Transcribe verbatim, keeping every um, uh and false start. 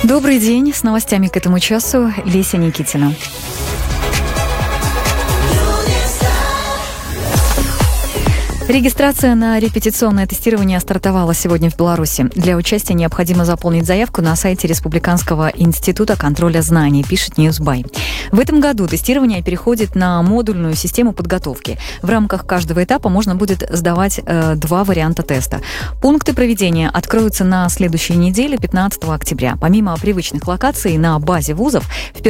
Добрый день. С новостями к этому часу Леся Никитина. Регистрация на репетиционное тестирование стартовала сегодня в Беларуси. Для участия необходимо заполнить заявку на сайте Республиканского института контроля знаний, пишет Ньюсбай. В этом году тестирование переходит на модульную систему подготовки. В рамках каждого этапа можно будет сдавать э, два варианта теста. Пункты проведения откроются на следующей неделе, пятнадцатого октября. Помимо привычных локаций на базе вузов, в